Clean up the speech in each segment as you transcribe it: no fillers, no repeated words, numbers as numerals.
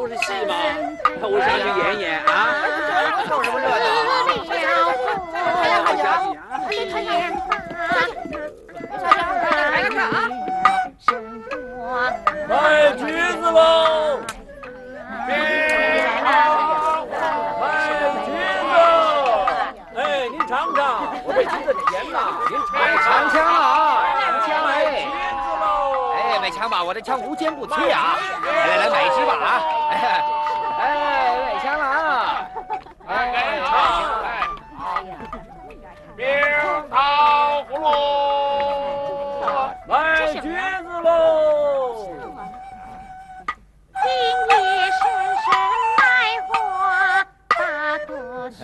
都是戏嘛，我上去演演啊。 凑什么热闹？ 好下戏啊！ 卖橘子喽！卖橘子！哎，您尝尝，我这橘子甜呐，您尝尝枪了啊！尝枪卖哎！ 橘子喽！ 哎，买枪吧，我这枪无坚不摧啊！来，买一支吧啊！哎，买枪了啊！ 哎，尝！冰糖葫芦，卖橘子喽！ 今夜深深卖花，大哥须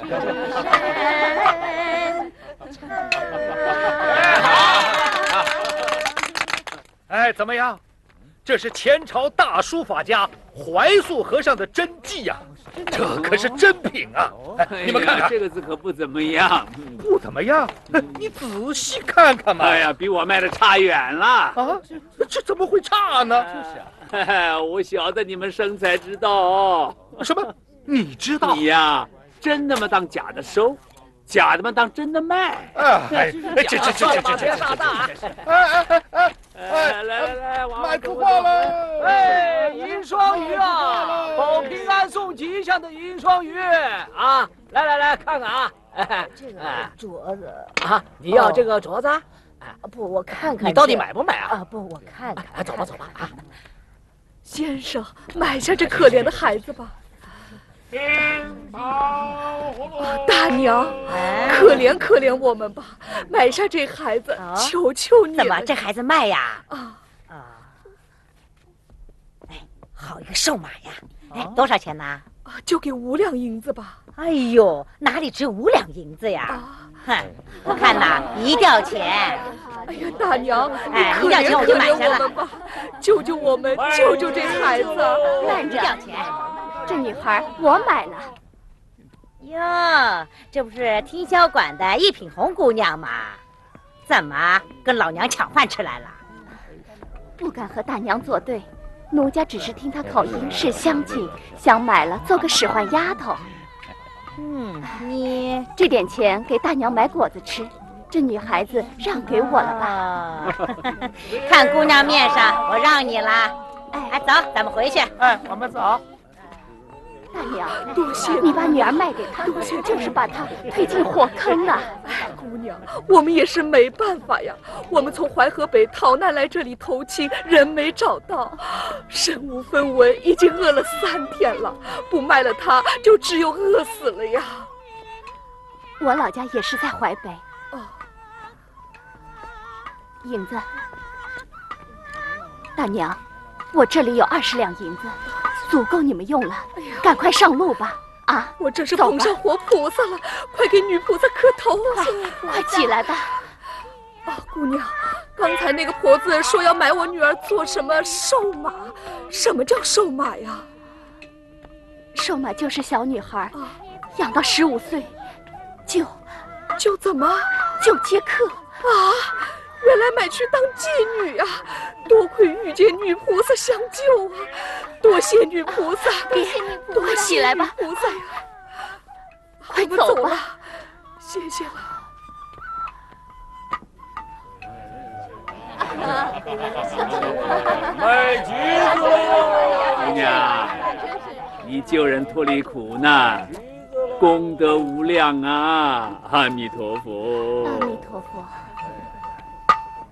哎，怎么样？这是前朝大书法家怀素和尚的真迹呀，这可是真品啊！你们看看， 这个字可不怎么样， 不怎么样。你仔细看看嘛。 哎呀，比我卖的差远了啊！这怎么会差呢？ 就是啊，我晓得你们生财之道哦。 什么？你知道？ 你呀，真的嘛当假的收，假的嘛当真的卖。 哎，这， 来， 卖出货了！ 哎，银双鱼啊，保平安送吉祥的银双鱼啊！来看看啊！ 这个镯子啊，你要这个镯子？ 啊，不，我看看。 你到底买不买啊？ 啊，不，我看看。 走吧啊！ 先生，买下这可怜的孩子吧。大娘，可怜我们吧，买下这孩子，求求你了。 怎么这孩子卖呀？哎，好一个瘦马呀！哎，多少钱呢？ 就给5两银子吧。 哎呦，哪里值5两银子呀？哼，我看呐，1吊钱。 哎呀，大娘， 哎，1吊钱我就买下了。 救救我们，救救这孩子！ 慢着，1吊钱。 这女孩我买了。 哟，这不是听销馆的一品红姑娘吗？怎么跟老娘抢饭吃来了？ 不敢和大娘作对，奴家只是听她口音是乡亲，想买了做个使唤丫头。 你这点钱给大娘买果子吃，这女孩子让给我了吧？ 看姑娘面上，我让你了。哎，走，咱们回去。 哎，我们走。 大娘， 多谢你把女儿卖给他，就是把她推进火坑啊！ 哎，姑娘，我们也是没办法呀。我们从淮河北逃难来这里投亲，人没找到，身无分文，已经饿了3天了。不卖了她，就只有饿死了呀。 我老家也是在淮北。银子，大娘，我这里有20两银子。足够你们用了，赶快上路吧！啊， 我这是碰上活菩萨了，快给女菩萨磕头啊！ 快起来吧！ 姑娘，刚才那个婆子说要买我女儿做什么瘦马？什么叫瘦马呀？ 瘦马就是小女孩，养到15岁，就怎么就接客啊？原来买去当妓女啊！多亏遇见女菩萨相救啊！多谢女菩萨， 快起来吧， 菩萨呀！ 快走吧， 谢谢了。 卖橘子喽！ 姑娘，你救人脱离苦难，功德无量啊！阿弥陀佛， 阿弥陀佛。